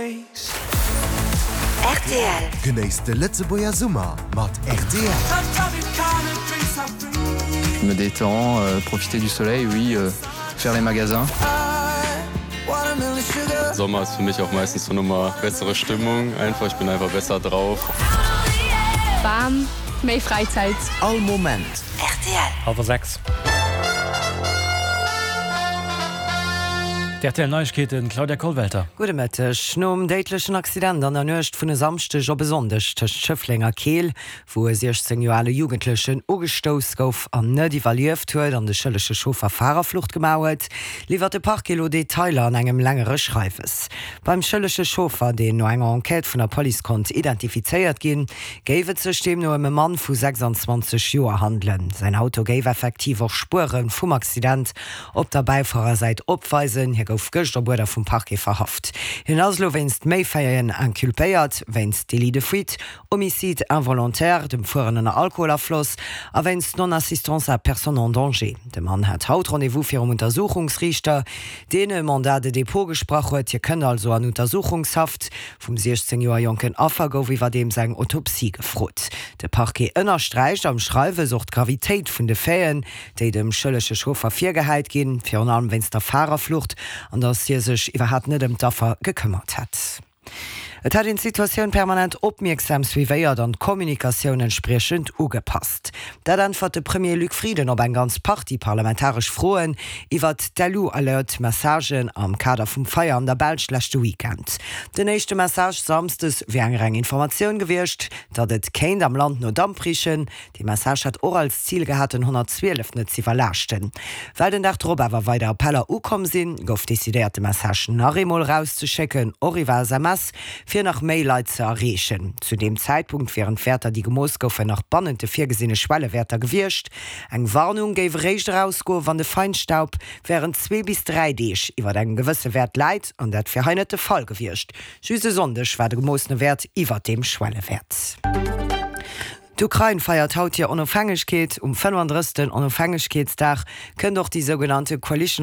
face. RTL. Genéisst de Lettzebuer Summer mat RTL. Me détends, profiter du soleil, oui, faire les magasins. Sommer ist für mich auch meistens so nochmal bessere Stimmung. Einfach, ich bin einfach besser drauf. Warm, mehr Freizeit. All Moment. RTL. 6. Der Neuigkeiten Claudia Kohlwelter. Gute Mittag. Nom deitlichen Accident an der Nöcht vun de Samstech op besonders tech Schëfflinger Keel, wo 16-jährige Jugendlichen ugestoos gouf an net evaluiert huet an de schëllesche Schofer Fahrerflucht gemauet, liefert de Parkkilo Detailer an engem längere Schreifes. Beim schëllesche Schofer, den no enger Enquete vun der Polizeikont identifizeiert ginn, géiwet sech dem no em Mann vu 26 Joer handeln. Sein Auto géif effektiv auch Spuren vum Accident op der Beifahrerseite opweisen, auf Gösterbuder vum Parke verhaft. Hinauslo wennst méi feien enkulpéiert, wennst Délit de fuite, Homicide involontaire, dem fuhren Alkoholafloss, a wennst Non-Assistance à Personne en danger. De Mann hat haut Rendezvous fir Untersuchungsrichter, dee Mandat de Depot gesproch huet, je kënne also an Untersuchungshaft vum 16 Joer Jonken Affer gouf iwwer dem seg Autopsie gefrot. De Parke ënnerstreicht am Schreiwe sucht Gravitéit vun de Féien, déi dem schëllesche Schofer virgeheit ginn, fir an allem wennst der Fahrerflucht, an dass hier sech iwwerhat net dem Daffer gekümmert hat. Et hat in Situationun permanent opmerksams wie wéiert an Kommunikationun entsprechend ugepasst. Dat antwort de Premier Luc Frieden op en ganz Party parlamentarisch froen, iwwer d'Alou Alert Messagen am Kader vum Feier an der Belschlechte Weekend. De nächste Message samstes wie eng reng Informationun gewircht, dat et kéint am Land no damprichen, die Message hat or als Ziel gehat 112 net ze verlachten. Weil den Dach Rob awer weiter Appeller ukom sinn, gouf desideierte Messagen nachremol rauszuschecken, oriwer SMS, fir nach Mailleit ze errechen. Zu dem Zeitpunkt wären Väter die Gemoskaufe nach bannende virgesinne Schwellewärter gewircht. Eng Warnung géif recht rausgo, wann de Feinstaub wären 2 bis 3 Deeg iwwer eng gewësse Wert leit an dat fir heinete Fall gewircht. Schüse sondech war de gemosne Wert iwwer dem Schwellewert. D'Ukraine feiert haut hier Unabhängigkeit. 35. Unabhängigkeitsdag können doch die sogenannte Coalition